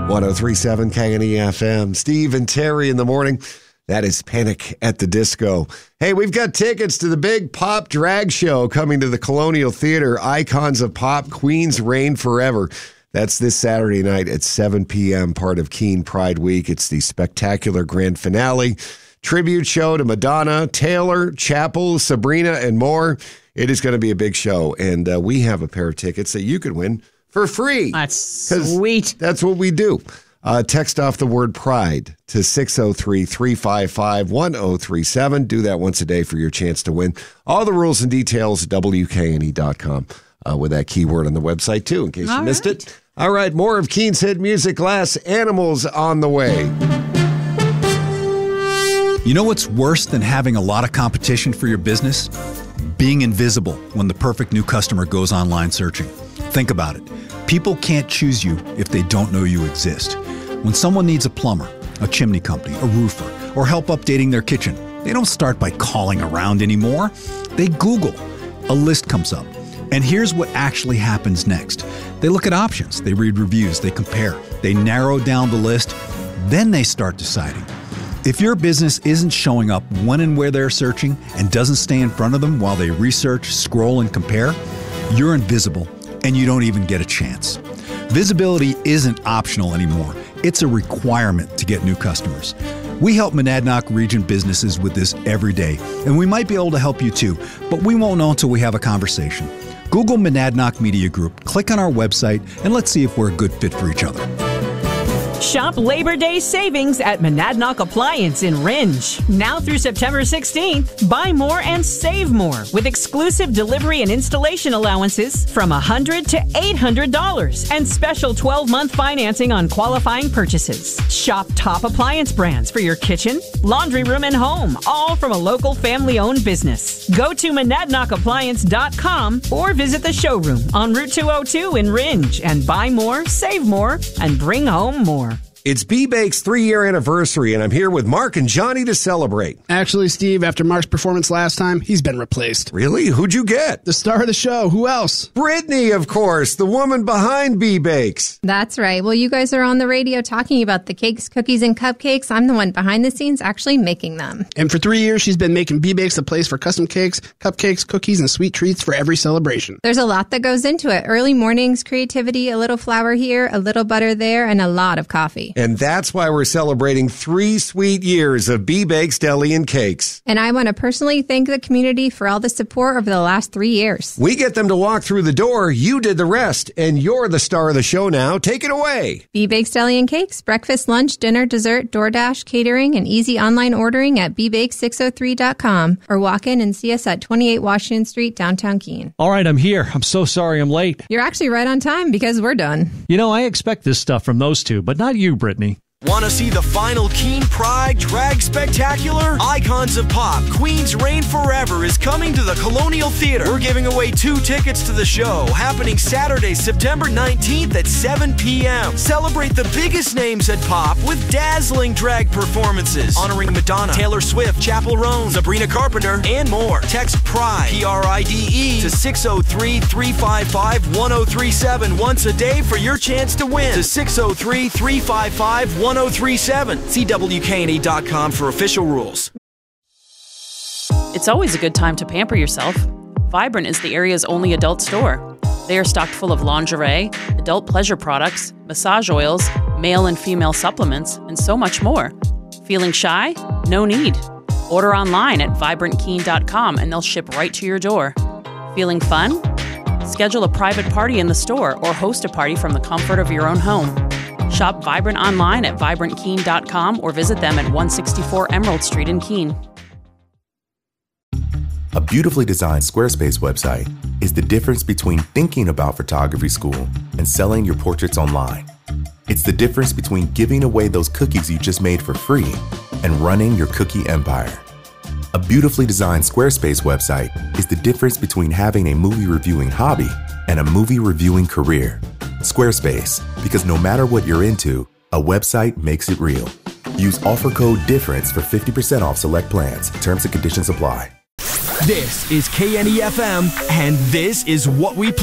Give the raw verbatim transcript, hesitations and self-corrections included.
one oh three point seven K N E F M. Steve and Terry in the morning. That is Panic at the Disco. Hey, we've got tickets to the big pop drag show coming to the Colonial Theater. Icons of Pop, Queens Reign Forever. That's this Saturday night at seven p.m., part of Keene Pride Week. It's the spectacular grand finale. Tribute show to Madonna, Taylor, Chapel, Sabrina, and more. It is going to be a big show, and uh, we have a pair of tickets that you can win for free. That's sweet. That's what we do. Uh, text off the word PRIDE to six oh three, three five five, one oh three seven. Do that once a day for your chance to win. All the rules and details at W K N E dot com uh, with that keyword on the website, too, in case All you missed right. it. All right, more of Keene's hit music, Glass Animals on the way. You know what's worse than having a lot of competition for your business? Being invisible when the perfect new customer goes online searching. Think about it. People can't choose you if they don't know you exist. When someone needs a plumber, a chimney company, a roofer, or help updating their kitchen, they don't start by calling around anymore. They Google. A list comes up. And here's what actually happens next. They look at options, they read reviews, they compare, they narrow down the list, then they start deciding. If your business isn't showing up when and where they're searching and doesn't stay in front of them while they research, scroll, and compare, you're invisible and you don't even get a chance. Visibility isn't optional anymore. It's a requirement to get new customers. We help Monadnock region businesses with this every day, and we might be able to help you too, but we won't know until we have a conversation. Google Monadnock Media Group, click on our website, and let's see if we're a good fit for each other. Shop Labor Day savings at Monadnock Appliance in Ringe. Now through September sixteenth, buy more and save more with exclusive delivery and installation allowances from one hundred dollars to eight hundred dollars and special twelve-month financing on qualifying purchases. Shop top appliance brands for your kitchen, laundry room, and home, all from a local family-owned business. Go to monadnock appliance dot com or visit the showroom on Route two oh two in Ringe and buy more, save more, and bring home more. It's B-Bake's three-year anniversary, and I'm here with Mark and Johnny to celebrate. Actually, Steve, after Mark's performance last time, he's been replaced. Really? Who'd you get? The star of the show. Who else? Brittany, of course, the woman behind B-Bakes. That's right. Well, you guys are on the radio talking about the cakes, cookies, and cupcakes. I'm the one behind the scenes actually making them. And for three years, she's been making B-Bakes a place for custom cakes, cupcakes, cookies, and sweet treats for every celebration. There's a lot that goes into it. Early mornings, creativity, a little flour here, a little butter there, and a lot of coffee. And that's why we're celebrating three sweet years of B-Bakes Deli and Cakes. And I want to personally thank the community for all the support over the last three years. We get them to walk through the door. You did the rest, and you're the star of the show now. Take it away. B-Bakes Deli and Cakes, breakfast, lunch, dinner, dessert, DoorDash, catering, and easy online ordering at b bakes six oh three dot com or walk in and see us at twenty-eight Washington Street, downtown Keene. All right, I'm here. I'm so sorry I'm late. You're actually right on time because we're done. You know, I expect this stuff from those two, but not you, Brittany. Want to see the final Keene Pride Drag Spectacular? Icons of Pop, Queens Reign Forever is coming to the Colonial Theater. We're giving away two tickets to the show, happening Saturday, September nineteenth at seven p.m. Celebrate the biggest names at Pop with dazzling drag performances, honoring Madonna, Taylor Swift, Chapel Roan, Sabrina Carpenter, and more. Text PRIDE, P R I D E, to six oh three, three five five, one oh three seven once a day for your chance to win. To six oh three, three five five, one oh three seven. See W K N E dot com for official rules. It's always a good time to pamper yourself. Vibrant is the area's only adult store. They are stocked full of lingerie, adult pleasure products, massage oils, male and female supplements, and so much more. Feeling shy? No need. Order online at vibrant keene dot com and they'll ship right to your door. Feeling fun? Schedule a private party in the store or host a party from the comfort of your own home. Shop Vibrant online at vibrant keene dot com or visit them at one sixty-four Emerald Street in Keene. A beautifully designed Squarespace website is the difference between thinking about photography school and selling your portraits online. It's the difference between giving away those cookies you just made for free and running your cookie empire. A beautifully designed Squarespace website is the difference between having a movie reviewing hobby and a movie reviewing career. Squarespace, because no matter what you're into, a website makes it real. Use offer code DIFFERENCE for fifty percent off select plans. Terms and conditions apply. This is K N E F M, and this is what we play.